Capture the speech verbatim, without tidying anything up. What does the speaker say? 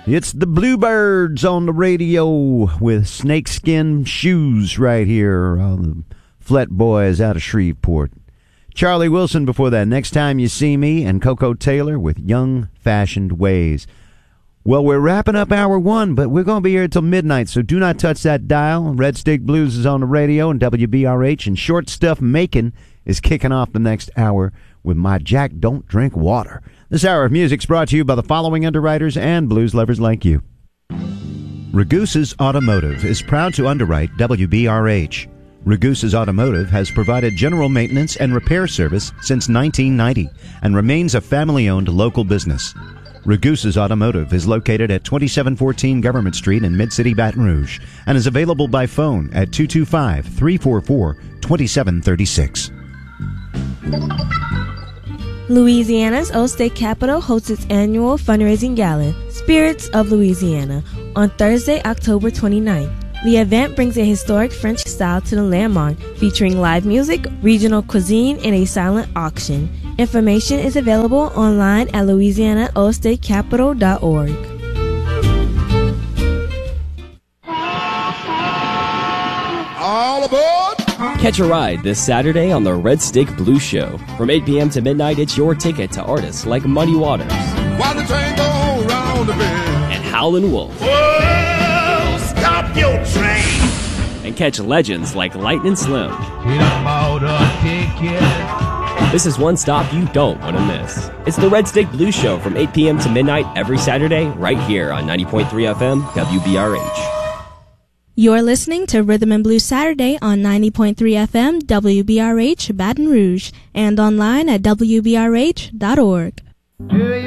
It's the Bluebirds on the radio with snakeskin shoes right here on the Flet Boys out of Shreveport. Charlie Wilson before that, Next Time You See Me, and Coco Taylor with Young Fashioned Ways. Well, we're wrapping up hour one, but we're going to be here until midnight, so do not touch that dial. Red Stick Blues is on the radio and W B R H, and Short Stuff Macon is kicking off the next hour with My Jack Don't Drink Water. This hour of music's brought to you by the following underwriters and blues lovers like you. Ragusa's Automotive is proud to underwrite W B R H. Ragusa's Automotive has provided general maintenance and repair service since nineteen ninety and remains a family-owned local business. Ragusa's Automotive is located at twenty-seven fourteen Government Street in Mid-City, Baton Rouge, and is available by phone at two two five, three four four, two seven three six. Louisiana's Old State Capitol hosts its annual fundraising gala, Spirits of Louisiana, on Thursday, October twenty-ninth. The event brings a historic French style to the landmark, featuring live music, regional cuisine, and a silent auction. Information is available online at louisiana old state capitol dot org. All aboard! Catch a ride this Saturday on the Red Stick Blues Show. From eight p.m. to midnight, it's your ticket to artists like Muddy Waters. While the train goes round the bend. And Howlin' Wolf. Whoa, stop your train! And catch legends like Lightnin' Slim. Get about a ticket. This is one stop you don't want to miss. It's the Red Stick Blues Show from eight p.m. to midnight every Saturday right here on ninety point three F M W B R H. You're listening to Rhythm and Blues Saturday on ninety point three F M W B R H Baton Rouge and online at W B R H dot org.